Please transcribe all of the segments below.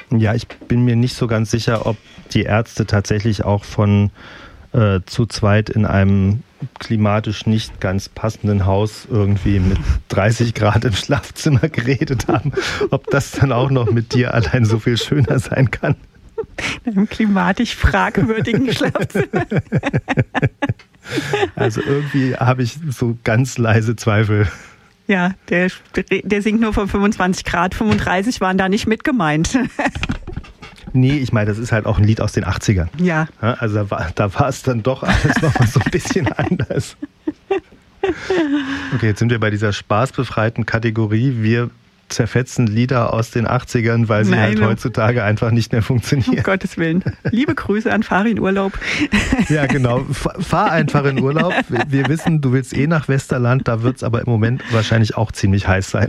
Ja, ich bin mir nicht so ganz sicher, ob die Ärzte tatsächlich auch von zu zweit in einem klimatisch nicht ganz passenden Haus irgendwie mit 30 Grad im Schlafzimmer geredet haben. Ob das dann auch noch mit dir allein so viel schöner sein kann. In einem klimatisch fragwürdigen Schlafzimmer. Also irgendwie habe ich so ganz leise Zweifel. Ja, der singt nur von 25 Grad, 35 waren da nicht mit gemeint. Nee, ich meine, das ist halt auch ein Lied aus den 80ern. Ja. Also da war es dann doch alles noch mal so ein bisschen anders. Okay, jetzt sind wir bei dieser spaßbefreiten Kategorie. Wir zerfetzen Lieder aus den 80ern, weil sie halt heutzutage einfach nicht mehr funktionieren. Um Gottes Willen. Liebe Grüße an Fahr in Urlaub. Ja, genau. Fahr einfach in Urlaub. Wir wissen, du willst nach Westerland, da wird es aber im Moment wahrscheinlich auch ziemlich heiß sein.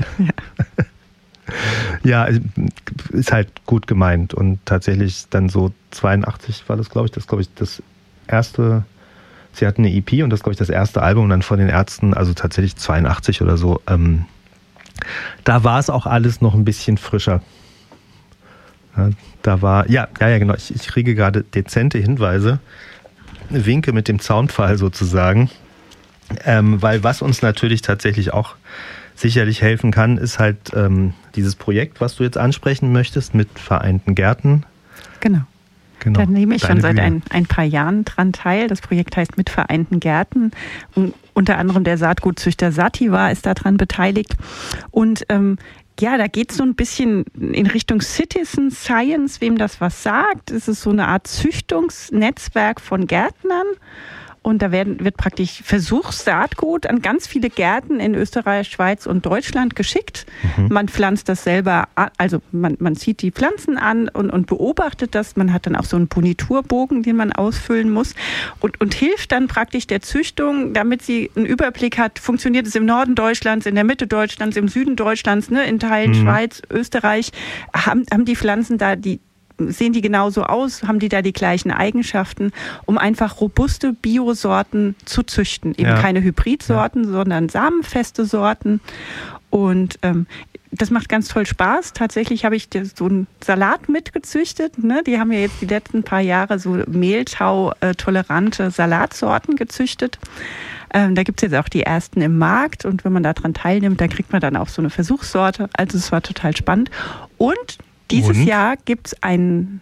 Ja, ist halt gut gemeint und tatsächlich dann so 82 war das, glaube ich, das erste, sie hatten eine EP und das, glaube ich, das erste Album dann von den Ärzten, also tatsächlich 82 oder so, da war es auch alles noch ein bisschen frischer. Ja, da war, ja, genau, ich kriege gerade dezente Hinweise, Winke mit dem Zaunpfahl sozusagen, weil was uns natürlich tatsächlich auch sicherlich helfen kann, ist halt dieses Projekt, was du jetzt ansprechen möchtest, mit Vereinten Gärten. Genau. Da nehme ich schon seit ein paar Jahren dran teil. Das Projekt heißt Mit Vereinten Gärten. Und unter anderem der Saatgutzüchter Sativa ist daran beteiligt. Und ja, da geht es so ein bisschen in Richtung Citizen Science, wem das was sagt. Es ist so eine Art Züchtungsnetzwerk von Gärtnern. Und da wird praktisch Versuchssaatgut an ganz viele Gärten in Österreich, Schweiz und Deutschland geschickt. Mhm. Man pflanzt das selber an, also man zieht die Pflanzen an und beobachtet das. Man hat dann auch so einen Boniturbogen, den man ausfüllen muss und hilft dann praktisch der Züchtung, damit sie einen Überblick hat, funktioniert es im Norden Deutschlands, in der Mitte Deutschlands, im Süden Deutschlands, ne, in Teilen Schweiz, Österreich, haben die Pflanzen da sehen die genauso aus? Haben die da die gleichen Eigenschaften, um einfach robuste Biosorten zu züchten? Eben keine Hybridsorten, sondern samenfeste Sorten. Und das macht ganz toll Spaß. Tatsächlich habe ich so einen Salat mitgezüchtet. Ne? Die haben ja jetzt die letzten paar Jahre so Mehltau-tolerante Salatsorten gezüchtet. Da gibt es jetzt auch die ersten im Markt. Und wenn man daran teilnimmt, dann kriegt man dann auch so eine Versuchssorte. Also es war total spannend. Und dieses Jahr gibt es eine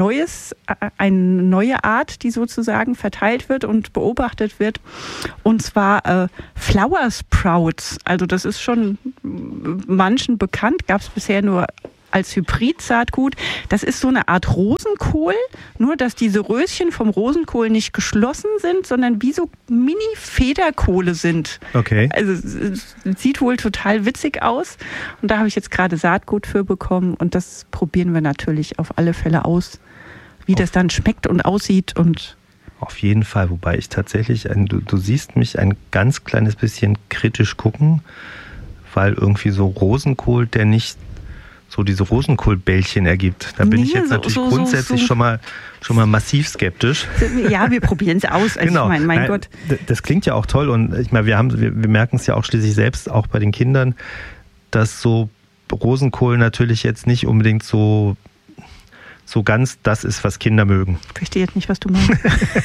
neue Art, die sozusagen verteilt wird und beobachtet wird. Und zwar Flower Sprouts. Also das ist schon manchen bekannt, gab es bisher nur als Hybrid-Saatgut. Das ist so eine Art Rosenkohl, nur dass diese Röschen vom Rosenkohl nicht geschlossen sind, sondern wie so Mini-Federkohle sind. Okay. Also es sieht wohl total witzig aus. Und da habe ich jetzt gerade Saatgut für bekommen. Und das probieren wir natürlich auf alle Fälle aus, wie das dann schmeckt und aussieht. Und auf jeden Fall, wobei ich tatsächlich, du siehst mich ein ganz kleines bisschen kritisch gucken, weil irgendwie so Rosenkohl, der nicht so diese Rosenkohlbällchen ergibt. Da bin ich jetzt natürlich grundsätzlich schon mal massiv skeptisch. Ja, wir probieren es aus. Also genau. Ich meine, mein Gott. Das klingt ja auch toll und ich meine, wir merken es ja auch schließlich selbst, auch bei den Kindern, dass so Rosenkohl natürlich jetzt nicht unbedingt so ganz das ist, was Kinder mögen. Ich verstehe jetzt nicht, was du meinst.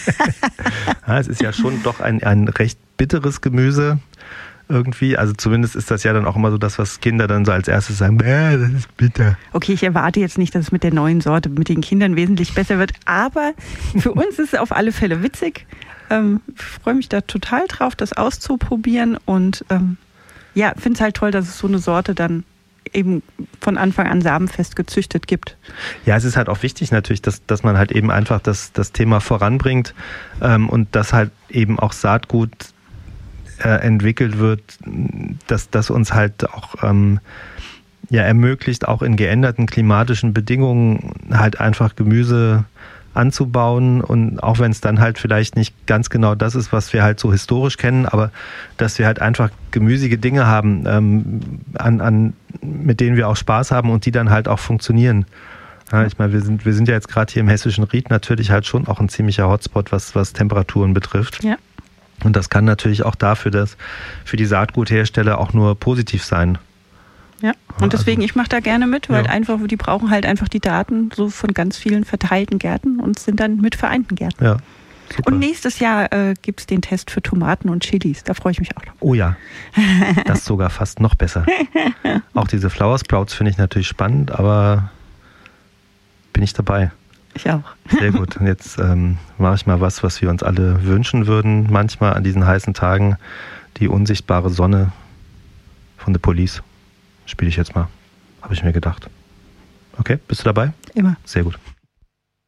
Ja, es ist ja schon doch ein recht bitteres Gemüse. Irgendwie, also zumindest ist das ja dann auch immer so das, was Kinder dann so als erstes sagen, das ist bitter. Okay, ich erwarte jetzt nicht, dass es mit der neuen Sorte mit den Kindern wesentlich besser wird, aber für uns ist es auf alle Fälle witzig. Ich freue mich da total drauf, das auszuprobieren und ja, finde es halt toll, dass es so eine Sorte dann eben von Anfang an samenfest gezüchtet gibt. Ja, es ist halt auch wichtig natürlich, dass man halt eben einfach das Thema voranbringt und dass halt eben auch Saatgut entwickelt wird, dass uns halt auch ermöglicht, auch in geänderten klimatischen Bedingungen halt einfach Gemüse anzubauen und auch wenn es dann halt vielleicht nicht ganz genau das ist, was wir halt so historisch kennen, aber dass wir halt einfach gemüsige Dinge haben, mit denen wir auch Spaß haben und die dann halt auch funktionieren. Ja, ich meine, wir sind ja jetzt gerade hier im hessischen Ried natürlich halt schon auch ein ziemlicher Hotspot, was Temperaturen betrifft. Ja. Und das kann natürlich auch dafür, dass für die Saatguthersteller auch nur positiv sein. Ja, und deswegen, ich mache da gerne mit, weil einfach, die brauchen halt einfach die Daten so von ganz vielen verteilten Gärten und sind dann mit vereinten Gärten. Ja, super. Und nächstes Jahr gibt es den Test für Tomaten und Chilis. Da freue ich mich auch noch. Oh ja, das ist sogar fast noch besser. Auch diese Flower Sprouts finde ich natürlich spannend, aber bin ich dabei. Ich auch. Sehr gut. Und jetzt mache ich mal was wir uns alle wünschen würden. Manchmal an diesen heißen Tagen die unsichtbare Sonne von The Police. Spiele ich jetzt mal. Habe ich mir gedacht. Okay, bist du dabei? Immer. Sehr gut.